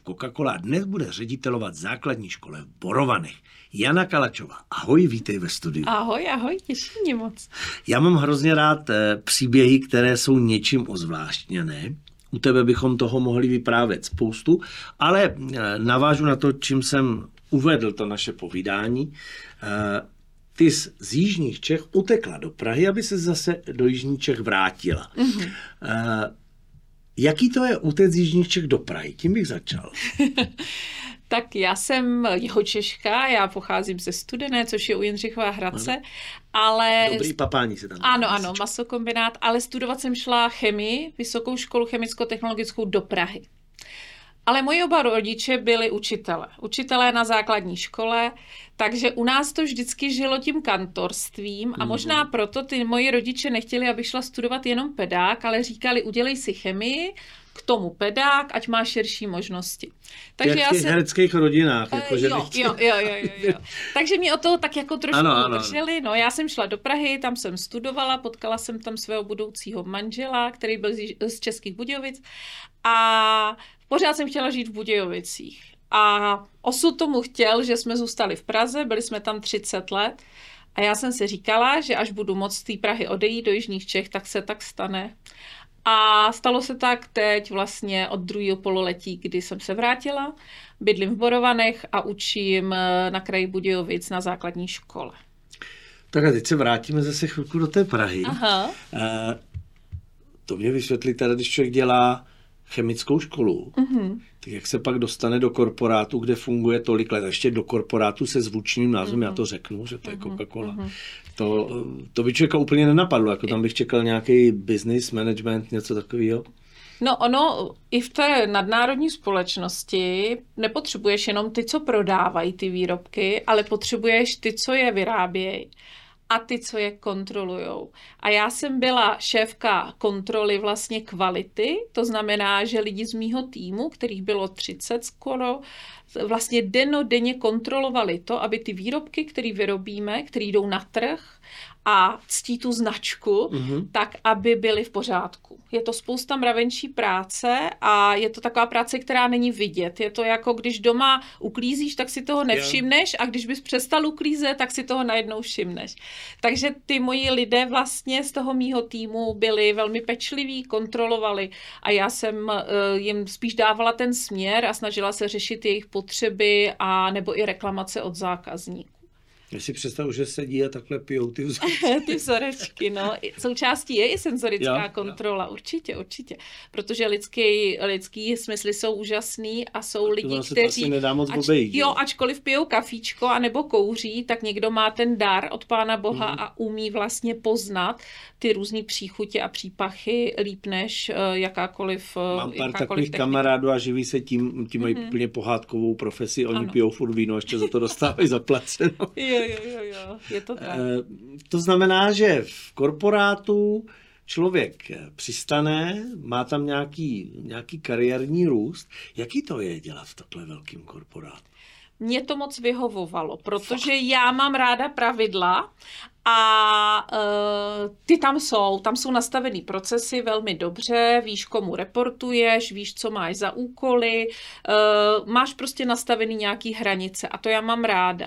v Coca-Cola a dnes bude ředitelovat základní škole v Borovanech. Jana Kalačová. Ahoj, vítej ve studiu. Ahoj, těší mě moc. Já mám hrozně rád příběhy, které jsou něčím ozvláštněné. U tebe bychom toho mohli vyprávět spoustu, ale navážu na to, čím jsem uvedl to naše povídání. Ty jsi z jižních Čech utekla do Prahy, aby se zase do jižních Čech vrátila. Mm-hmm. Jaký to je utéct z jižních Čech do Prahy? Tím bych začal. Tak já jsem Jihočeška, já pocházím ze Studené, což je u Jindřichova Hradce, ale... Dobrý papání se tam. Ano, masokombinát, ale studovat jsem šla chemii, vysokou školu chemicko-technologickou do Prahy. Ale moji oba rodiče byli učitelé na základní škole, takže u nás to vždycky žilo tím kantorstvím a možná proto ty moji rodiče nechtěli, abych šla studovat jenom pedák, ale říkali, udělej si chemii, k tomu pedák, ať máš širší možnosti. Takže jak v těch hereckých rodinách. Jo. Takže mě o toho tak jako trošku drželi. No, já jsem šla do Prahy, tam jsem studovala, potkala jsem tam svého budoucího manžela, který byl z Českých Budějovic a pořád jsem chtěla žít v Budějovicích. A osud tomu chtěl, že jsme zůstali v Praze, byli jsme tam 30 let a já jsem si říkala, že až budu moct z té Prahy odejít do jižních Čech, tak se tak stane. A stalo se tak teď vlastně od druhého pololetí, kdy jsem se vrátila, bydlím v Borovanech a učím na kraji Budějovic na základní škole. Tak a teď se vrátíme zase chvilku do té Prahy. Aha. To mě vysvětlí teda, když člověk dělá chemickou školu, tak jak se pak dostane do korporátu, kde funguje tolik let, a ještě do korporátu se zvučným názvem, já to řeknu, že to je Coca-Cola. To by člověka úplně nenapadlo, jako tam bych čekal nějaký business management, něco takového. No ono i v té nadnárodní společnosti nepotřebuješ jenom ty, co prodávají ty výrobky, ale potřebuješ ty, co je vyrábějí a ty, co je kontrolujou. A já jsem byla šéfka kontroly vlastně kvality, to znamená, že lidi z mýho týmu, kterých bylo 30 skoro, vlastně dennodenně kontrolovali to, aby ty výrobky, které vyrobíme, které jdou na trh a ctí tu značku, tak aby byly v pořádku. Je to spousta mravenčí práce a je to taková práce, která není vidět. Je to jako, když doma uklízíš, tak si toho nevšimneš a když bys přestal uklízet, tak si toho najednou všimneš. Takže ty moji lidé vlastně z toho mýho týmu byli velmi pečliví, kontrolovali a já jsem jim spíš dávala ten směr a snažila se řešit jejich potřeby a nebo i reklamace od zákazníků. Já si představu, že sedí a takhle pijou ty vzorečky. Ty vzorečky, no. Součástí je i senzorická kontrola, určitě. Protože lidský smysly jsou úžasný a jsou lidi, kteří... nedá moc obejít. Ačkoliv pijou kafíčko a nebo kouří, tak někdo má ten dar od Pána Boha a umí vlastně poznat ty různý příchutě a přípachy líp než jakákoliv Mám pár takových kamarádů a živí se tím mají úplně pohádkovou profesi, oni pijou furt víno, ještě za to dostávají zaplaceno. Jo, je to tak. To znamená, že v korporátu člověk přistane, má tam nějaký kariérní růst. Jaký to je dělat v takhle velkým korporátu? Mně to moc vyhovovalo, protože já mám ráda pravidla a ty tam jsou nastavený procesy velmi dobře, víš, komu reportuješ, víš, co máš za úkoly, máš prostě nastavený nějaký hranice a to já mám ráda.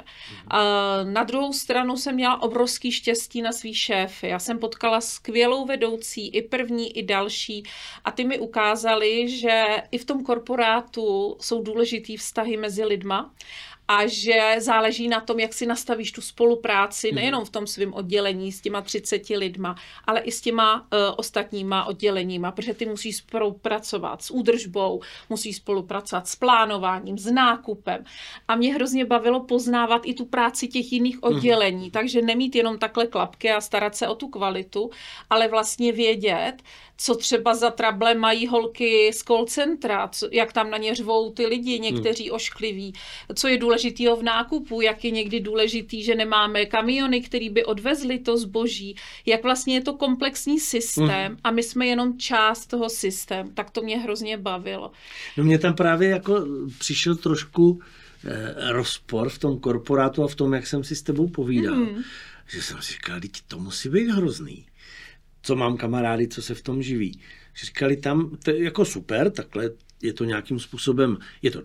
Na druhou stranu jsem měla obrovský štěstí na svý šéfy. Já jsem potkala skvělou vedoucí, i první, i další a ty mi ukázali, že i v tom korporátu jsou důležitý vztahy mezi lidma a že záleží na tom, jak si nastavíš tu spolupráci, nejenom v tom svém oddělení s těma 30 lidma, ale i s těma ostatníma odděleníma, protože ty musíš spolupracovat s údržbou, musíš spolupracovat s plánováním, s nákupem. A mě hrozně bavilo poznávat i tu práci těch jiných oddělení, takže nemít jenom takhle klapky a starat se o tu kvalitu, ale vlastně vědět, co třeba za trable mají holky z call centra, jak tam na ně řvou ty lidi, někteří oškliví, co je důležitýho v nákupu, jak je někdy důležitý, že nemáme kamiony, který by odvezli to zboží, jak vlastně je to komplexní systém a my jsme jenom část toho systému, tak to mě hrozně bavilo. No mě tam právě jako přišel trošku rozpor v tom korporátu a v tom, jak jsem si s tebou povídal, že jsem si říkal, to musí být hrozný. Co mám kamarády, co se v tom živí. Říkali tam, to je jako super, takhle je to nějakým způsobem, je to